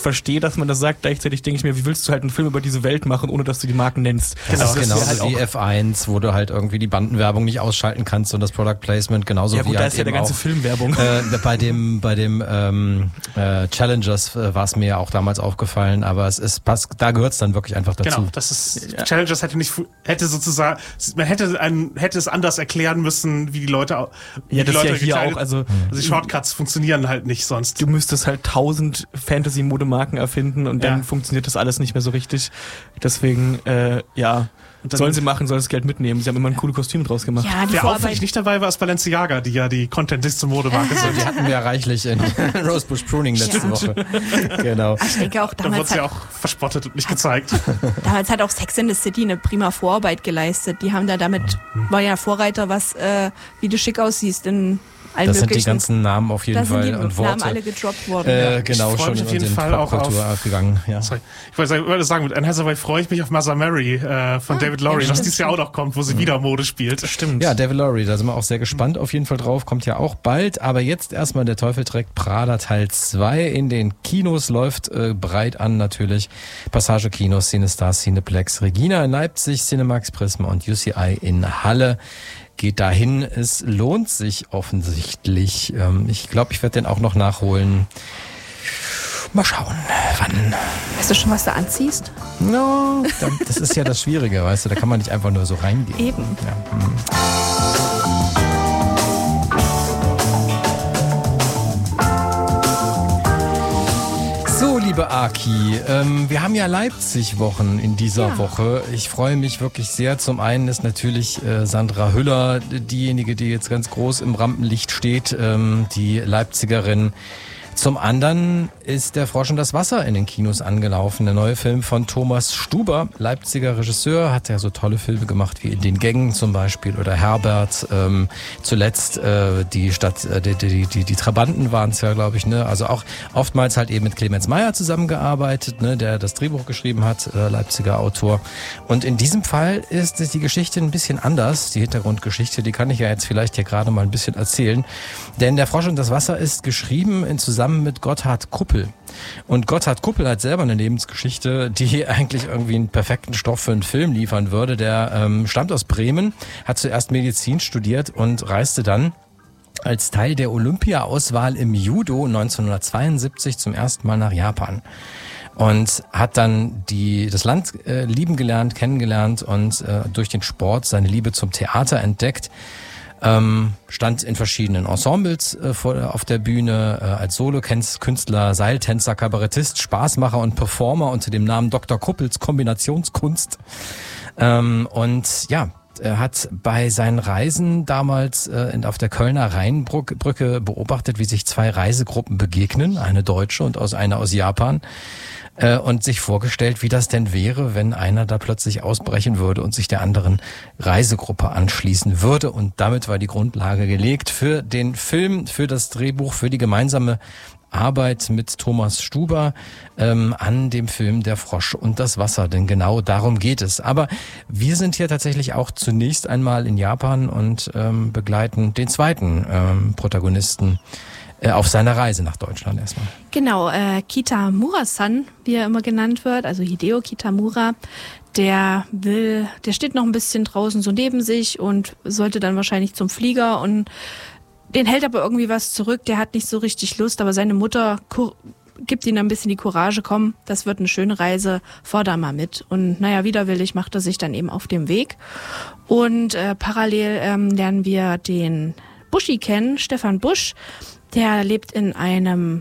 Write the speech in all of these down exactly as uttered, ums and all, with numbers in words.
verstehe, dass man das sagt. Gleichzeitig denke ich mir, wie willst du halt einen Film über diese Welt machen, ohne dass du die Marken nennst? Genau, das ist genauso halt wie F eins, wo du halt irgendwie die Bandenwerbung nicht ausschalten kannst und das Product Placement genauso ja, gut, wie da halt ist ja eben der ganze auch, Filmwerbung. Äh, bei dem bei dem ähm, äh, Challengers äh, war es mir ja auch damals aufgefallen, aber es ist passt, da gehört es dann wirklich einfach dazu. Genau, das ist ja. Challengers hätte nicht hätte sozusagen man hätte ein, hätte es anders erklären müssen, wie die Leute wie ja, die das Leute ja hier gekleidet, auch, also also die Shortcuts funktionieren halt nicht sonst. Du müsstest halt tausend Fantasy-Modemarken erfinden und dann Ja. funktioniert das alles nicht mehr so richtig. Deswegen, äh, ja, sollen sie machen, sollen das Geld mitnehmen. Sie haben immer ein cooles Kostüm draus gemacht. Ja, die Wer Vorarbeit. auffällig nicht dabei war, ist Balenciaga, die ja die Content-Liste Modemarke sind. Die hatten wir ja reichlich in Rosebush Pruning letzte Ja. Woche. Genau. Ich denke auch, Da wurde damals sie hat, auch verspottet und nicht gezeigt. damals hat auch Sex in the City eine prima Vorarbeit geleistet. Die haben da damit, war ja Vorreiter, was, äh, wie du schick aussiehst in allen Das sind die möglichen. ganzen Namen auf jeden Da sind Fall die und Namen Worte. alle gedroppt worden. Äh, genau, Ich freu schon mich in auf jeden den Fall auch Popkultur auf- gegangen. Ja. Sorry. Ich wollte sagen, ich wollte sagen, mit Anne Hathaway freue ich mich auf Mother Mary äh, von Ah, David Lowry, ja, was stimmt, dieses Jahr auch noch kommt, wo sie wieder Mode spielt. Stimmt. Ja, David Lowry, da sind wir auch sehr gespannt auf jeden Fall drauf, kommt ja auch bald, aber jetzt erstmal der Teufel trägt Prada Teil zwei in den Kinos, läuft äh, breit an natürlich, Passage Kinos, CineStar, Cineplex, Regina in Leipzig, Cinemax, Prisma und U C I in Halle. Geht dahin, es lohnt sich offensichtlich. Ähm, ich glaube, ich werde den auch noch nachholen. Mal schauen, wann. Weißt du schon, was du anziehst? No, das ist ja das Schwierige, weißt du, da kann man nicht einfach nur so reingehen. Eben. Ja. hm. So, liebe Aki, ähm, wir haben ja Leipzig-Wochen in dieser Ja. Woche. Ich freue mich wirklich sehr. Zum einen ist natürlich äh, Sandra Hüller diejenige, die jetzt ganz groß im Rampenlicht steht, ähm, die Leipzigerin. Zum anderen ist Der Frosch und das Wasser in den Kinos angelaufen. Der neue Film von Thomas Stuber, Leipziger Regisseur, hat ja so tolle Filme gemacht wie In den Gängen zum Beispiel oder Herbert. Ähm, zuletzt äh, die Stadt, äh, die, die, die, die Trabanten waren es ja, glaube ich. Ne? Also auch oftmals halt eben mit Clemens Meyer zusammengearbeitet, ne? Der das Drehbuch geschrieben hat, äh, Leipziger Autor. Und in diesem Fall ist die Geschichte ein bisschen anders. Die Hintergrundgeschichte, die kann ich ja jetzt vielleicht hier gerade mal ein bisschen erzählen. Denn Der Frosch und das Wasser ist geschrieben in Zusammenhang mit Gotthard Kuppel. Und Gotthard Kuppel hat selber eine Lebensgeschichte, die eigentlich irgendwie einen perfekten Stoff für einen Film liefern würde. Der ähm, stammt aus Bremen, hat zuerst Medizin studiert und reiste dann als Teil der Olympia-Auswahl im Judo neunzehnhundertzweiundsiebzig zum ersten Mal nach Japan. Und hat dann die, das Land äh, lieben gelernt, kennengelernt und äh, durch den Sport seine Liebe zum Theater entdeckt. Ähm, stand in verschiedenen Ensembles äh, vor, auf der Bühne, äh, als Solo-Künstler, Seiltänzer, Kabarettist, Spaßmacher und Performer unter dem Namen Doktor Kuppels Kombinationskunst. Ähm, und ja, er hat bei seinen Reisen damals äh, in, auf der Kölner Rheinbrücke beobachtet, wie sich zwei Reisegruppen begegnen, eine deutsche und aus, eine aus Japan. Und sich vorgestellt, wie das denn wäre, wenn einer da plötzlich ausbrechen würde und sich der anderen Reisegruppe anschließen würde. Und damit war die Grundlage gelegt für den Film, für das Drehbuch, für die gemeinsame Arbeit mit Thomas Stuber ähm, an dem Film Der Frosch und das Wasser, denn genau darum geht es. Aber wir sind hier tatsächlich auch zunächst einmal in Japan und ähm, begleiten den zweiten ähm, Protagonisten auf seiner Reise nach Deutschland erstmal. Genau, äh, Kitamura-san, wie er immer genannt wird, also Hideo Kitamura, der will, der steht noch ein bisschen draußen so neben sich und sollte dann wahrscheinlich zum Flieger und den hält aber irgendwie was zurück, der hat nicht so richtig Lust, aber seine Mutter kur- gibt ihm ein bisschen die Courage, komm, das wird eine schöne Reise, fahr da mal mit. Und naja, widerwillig macht er sich dann eben auf den Weg. Und äh, parallel ähm, lernen wir den Buschi kennen, Stefan Busch. Der lebt in einem,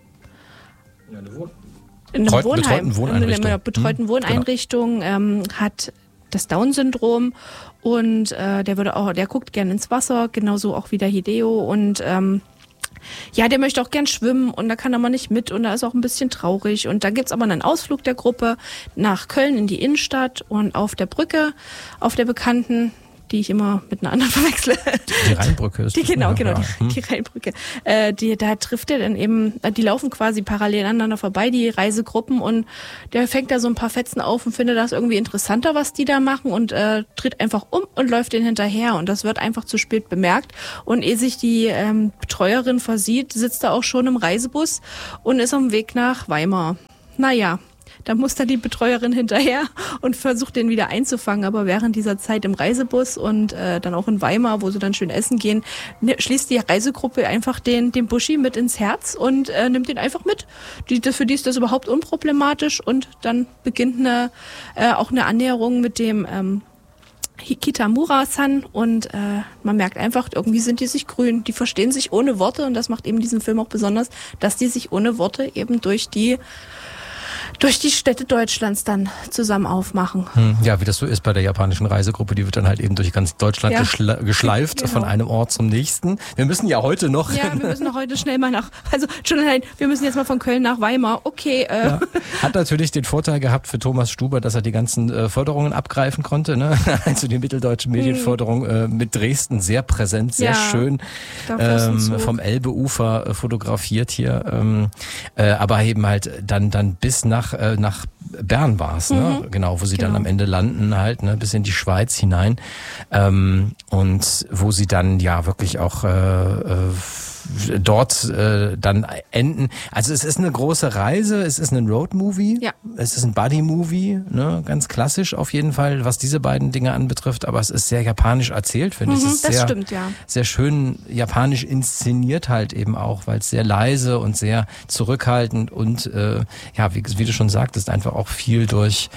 in einem Betreut, Wohnheim, betreuten Wohneinrichtung. in einer betreuten hm, Wohneinrichtung, genau. ähm, hat das Down-Syndrom und äh, der würde auch, der guckt gern ins Wasser, genauso auch wie der Hideo und ähm, ja, der möchte auch gern schwimmen und da kann er mal nicht mit und da ist auch ein bisschen traurig und da gibt's aber einen Ausflug der Gruppe nach Köln in die Innenstadt und auf der Brücke, auf der bekannten, die ich immer mit einer anderen verwechsle. Die Rheinbrücke ist die, das, Genau, ja. genau, Ja. die, die Rheinbrücke. Äh, die, da trifft er dann eben, die laufen quasi parallel aneinander vorbei, die Reisegruppen, und der fängt da so ein paar Fetzen auf und findet das irgendwie interessanter, was die da machen, und äh, tritt einfach um und läuft denen hinterher, und das wird einfach zu spät bemerkt, und ehe sich die ähm, Betreuerin versieht, sitzt er auch schon im Reisebus und ist auf dem Weg nach Weimar. Naja, da muss da die Betreuerin hinterher und versucht den wieder einzufangen, aber während dieser Zeit im Reisebus und äh, dann auch in Weimar, wo sie dann schön essen gehen, ne, schließt die Reisegruppe einfach den, den Buschi mit ins Herz und äh, nimmt ihn einfach mit. Die, für die ist das überhaupt unproblematisch, und dann beginnt eine, äh, auch eine Annäherung mit dem ähm, Kitamura-san, und äh, man merkt einfach, irgendwie sind die sich grün. Die verstehen sich ohne Worte, und das macht eben diesen Film auch besonders, dass die sich ohne Worte eben durch die durch die Städte Deutschlands dann zusammen aufmachen. Hm, ja, wie das so ist bei der japanischen Reisegruppe, die wird dann halt eben durch ganz Deutschland Ja. geschle- geschleift, Genau. von einem Ort zum nächsten. Wir müssen ja heute noch... Ja, wir müssen noch heute schnell mal nach, also schon allein, wir müssen jetzt mal von Köln nach Weimar. Okay, äh, Ja. Hat natürlich den Vorteil gehabt für Thomas Stuber, dass er die ganzen äh, Förderungen abgreifen konnte. Ne? Also die mitteldeutschen Medienförderung äh, mit Dresden sehr präsent, sehr Ja, schön dafür ist ein ähm, Zug. vom Elbeufer äh, fotografiert hier. Ähm, äh, aber eben halt dann dann bis nach äh, nach Bern war es, ne? Mhm. Genau, wo sie dann Genau. am Ende landen halt, ne? Bis in die Schweiz hinein, ähm, und wo sie dann ja wirklich auch äh, äh, dort äh, dann enden. Also es ist eine große Reise, es ist ein Road-Movie, Ja. es ist ein Buddy-Movie, ne? Ganz klassisch auf jeden Fall, was diese beiden Dinge anbetrifft, aber es ist sehr japanisch erzählt, finde ich. mhm, Es ist das sehr, stimmt, ja. sehr schön japanisch inszeniert halt eben auch, weil es sehr leise und sehr zurückhaltend und äh, ja, wie, wie du schon sagtest, einfach auch viel durch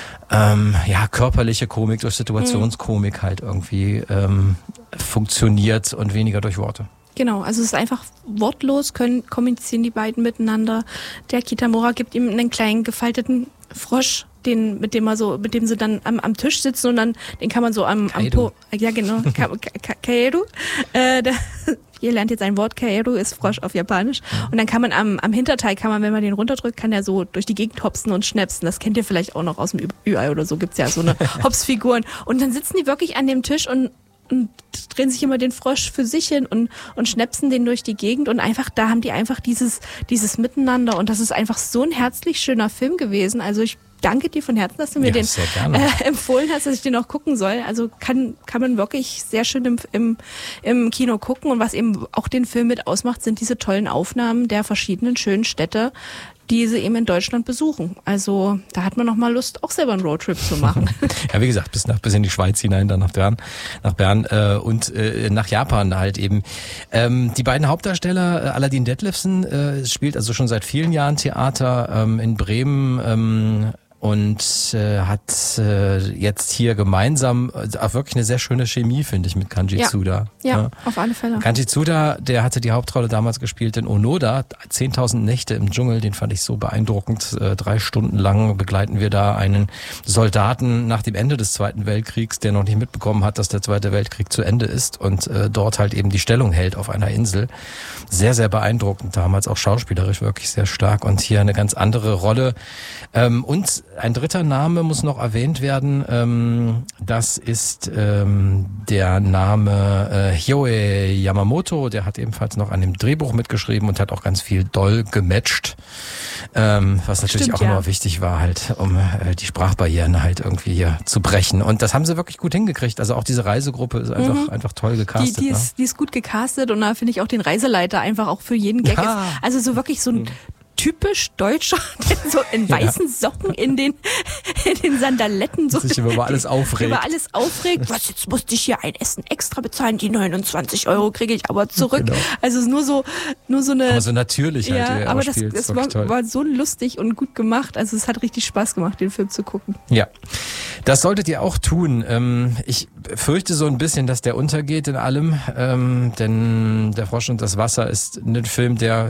ähm, ja, körperliche Komik, durch Situationskomik halt irgendwie ähm, funktioniert und weniger durch Worte. Genau, also es ist einfach wortlos, können kommunizieren die beiden miteinander. Der Kitamura gibt ihm einen kleinen gefalteten Frosch, den, mit dem er so, mit dem sie dann am, am Tisch sitzen, und dann, den kann man so am, am Kaeru. Po, ja genau, Ka, Ka, Ka, Kaeru. Äh, der, ihr lernt jetzt ein Wort, Kaeru ist Frosch auf Japanisch, und dann kann man am, am Hinterteil, kann man, wenn man den runterdrückt, kann der so durch die Gegend hopsen und schnäpsen. Das kennt ihr vielleicht auch noch aus dem Ü Ei oder so, gibt's ja so eine Hopsfiguren. Und dann sitzen die wirklich an dem Tisch und und drehen sich immer den Frosch für sich hin und, und schnäpsen den durch die Gegend, und einfach, da haben die einfach dieses, dieses Miteinander, und das ist einfach so ein herzlich schöner Film gewesen. Also ich danke dir von Herzen, dass du mir Ja, den sehr gerne. äh, empfohlen hast, dass ich den auch gucken soll. Also kann, kann man wirklich sehr schön im, im, im Kino gucken, und was eben auch den Film mit ausmacht, sind diese tollen Aufnahmen der verschiedenen schönen Städte, die sie eben in Deutschland besuchen. Also da hat man noch mal Lust, auch selber einen Roadtrip zu machen. Ja, wie gesagt, bis nach bis in die Schweiz hinein, dann nach Bern, nach Bern äh, und äh, nach Japan halt eben. Ähm, die beiden Hauptdarsteller, äh, Aladdin Detlefsen, äh, spielt also schon seit vielen Jahren Theater ähm, in Bremen. Ähm, und äh, hat äh, jetzt hier gemeinsam äh, auch wirklich eine sehr schöne Chemie, finde ich, mit Kanji Ja. Tsuda. Ja, auf alle Fälle. Kanji Tsuda, der hatte die Hauptrolle damals gespielt in Onoda, zehntausend Nächte im Dschungel, den fand ich so beeindruckend. Äh, drei Stunden lang begleiten wir da einen Soldaten nach dem Ende des Zweiten Weltkriegs, der noch nicht mitbekommen hat, dass der Zweite Weltkrieg zu Ende ist, und äh, dort halt eben die Stellung hält auf einer Insel. Sehr, sehr beeindruckend damals, auch schauspielerisch wirklich sehr stark, und hier eine ganz andere Rolle. Ähm, und ein dritter Name muss noch erwähnt werden, ähm, das ist ähm, der Name äh, Hyoe Yamamoto, der hat ebenfalls noch an dem Drehbuch mitgeschrieben und hat auch ganz viel doll gematcht, ähm, was natürlich Stimmt, auch ja. immer wichtig war halt, um äh, die Sprachbarrieren halt irgendwie hier zu brechen, und das haben sie wirklich gut hingekriegt, also auch diese Reisegruppe ist einfach, Mhm. einfach toll Die, gecastet. die, ne? ist, die ist gut gecastet, und da finde ich auch den Reiseleiter einfach auch für jeden Gag. Ja. Ist, also so wirklich so ein typisch Deutscher, der so in Ja. weißen Socken in den, in den Sandaletten so Sich über alles aufregt. über alles aufregt. Was, jetzt musste ich hier ein Essen extra bezahlen, die neunundzwanzig Euro kriege ich aber zurück. Genau. Also es ist nur so, nur so eine... Aber so natürlich halt, wie ja, er aber auch das, spielt, das ist war, wirklich toll. war so lustig und gut gemacht. Also es hat richtig Spaß gemacht, den Film zu gucken. Ja, das solltet ihr auch tun. Ähm, ich fürchte so ein bisschen, dass der untergeht in allem, ähm, denn Der Frosch und das Wasser ist ein Film, der,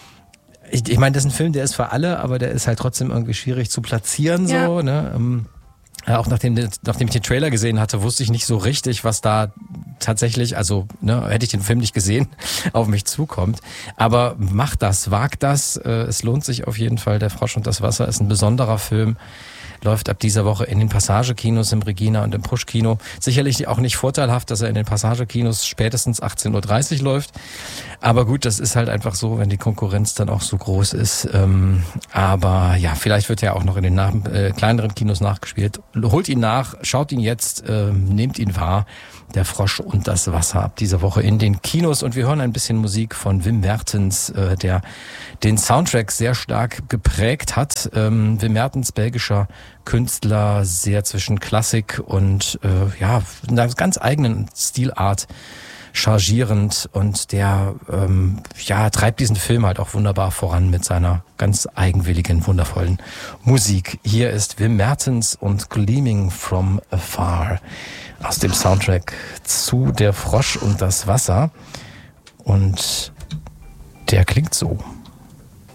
ich, ich meine, das ist ein Film, der ist für alle, aber der ist halt trotzdem irgendwie schwierig zu platzieren, so, Ja. ne? Ähm, Ja, auch nachdem, nachdem ich den Trailer gesehen hatte, wusste ich nicht so richtig, was da tatsächlich, also ne, hätte ich den Film nicht gesehen, auf mich zukommt. Aber macht das, wagt das. Es lohnt sich auf jeden Fall. Der Frosch und das Wasser ist ein besonderer Film. Läuft ab dieser Woche in den Passagekinos im Regina und im Push-Kino. Sicherlich auch nicht vorteilhaft, dass er in den Passagekinos spätestens achtzehn Uhr dreißig läuft. Aber gut, das ist halt einfach so, wenn die Konkurrenz dann auch so groß ist. Ähm, aber ja, vielleicht wird er auch noch in den nach, äh, kleineren Kinos nachgespielt. Holt ihn nach, schaut ihn jetzt, äh, nehmt ihn wahr. Der Frosch und das Wasser ab dieser Woche in den Kinos. Und wir hören ein bisschen Musik von Wim Mertens, äh, der den Soundtrack sehr stark geprägt hat. Ähm, Wim Mertens, belgischer Künstler, sehr zwischen Klassik und äh, ja, einer ganz eigenen Stilart chargierend, und der ähm, ja treibt diesen Film halt auch wunderbar voran mit seiner ganz eigenwilligen, wundervollen Musik. Hier ist Wim Mertens und Gleaming from Afar aus dem Soundtrack zu Der Frosch und das Wasser, und der klingt so.